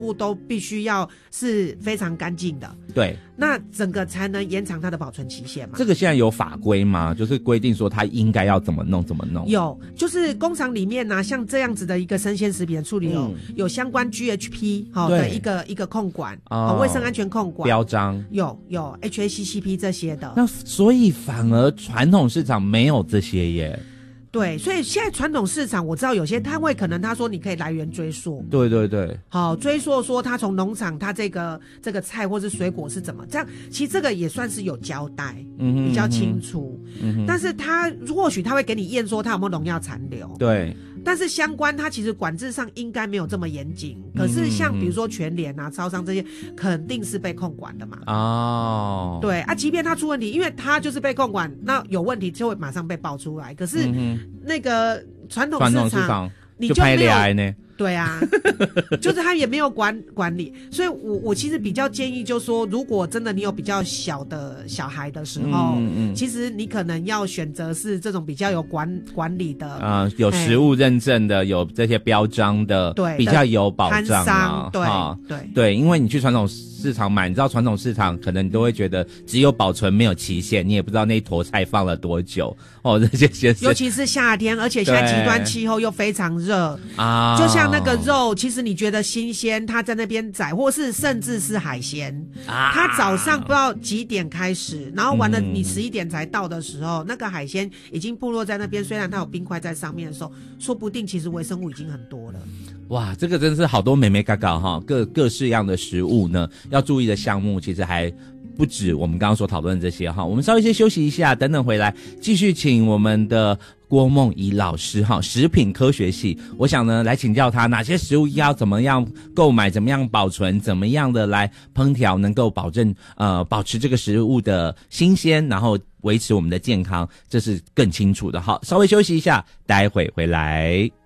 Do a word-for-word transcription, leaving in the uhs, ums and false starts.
物都必须要是非常干净的， 对， 那整个才能延长它的保存期限嘛。 这个现在有法规吗？就是规定说它应该要怎么弄怎么弄？ 有，就是工厂里面呢、啊，像这样子的一个生鲜食品的处理有、嗯、有相关 G H P 好、哦、的一个一个控管，好、哦、卫生安全控管标章， 有有 H A C C P 这些的。 那所以反而传统市场没有这些耶。 对，所以现在传统市场我知道有些摊位可能他说你可以来源追溯， 对对对， 好追溯说他从农场他这个这个菜或是水果是怎么这样，其实这个也算是有交代，嗯哼，比较清楚，嗯哼，但是他或许他会给你验说他有没有农药残留， 对。 但是相关它其实管制上应该没有这么严谨，可是像比如说全联啊、超商这些肯定是被控管的嘛。哦，对啊，即便它出问题，因为它就是被控管，那有问题就会马上被爆出来。可是那个传统市场，你就没有呢。对啊，就是他也没有管管理，所以我我其实比较建议，就是说，如果真的你有比较小的小孩的时候，嗯嗯，其实你可能要选择是这种比较有管管理的，啊、呃， 有食物认证的，有这些标章的，对，比较有保障啊， 对、 哦、 对对，因为你去传统市场买，你知道传统市场可能你都会觉得只有保存没有期限，你也不知道那一坨菜放了多久哦，这些些， 尤其是夏天，而且现在极端气候又非常热啊，就像那个肉，其实你觉得新鲜，它在那边宰，或是甚至是海鲜，啊，它早上不知道几点开始，然后完了你十一点才到的时候，嗯，那个海鲜已经部落在那边，虽然它有冰块在上面的时候，说不定其实微生物已经很多了。 哇，这个真是好多美美嘎嘎哈，各各式样的食物呢，要注意的项目其实还不止我们刚刚所讨论的这些哈。我们稍微先休息一下，等等回来继续请我们的郭梦怡老师哈，食品科学系，我想呢来请教他哪些食物要怎么样购买，怎么样保存，怎么样的来烹调，能够保证呃保持这个食物的新鲜，然后维持我们的健康，这是更清楚的。好，稍微休息一下，待会回来。